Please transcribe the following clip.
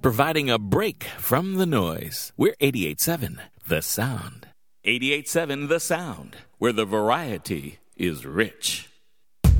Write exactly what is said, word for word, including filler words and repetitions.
providing a break from the noise. We're eighty-eight point seven The Sound. eighty-eight point seven The Sound, where the variety is rich.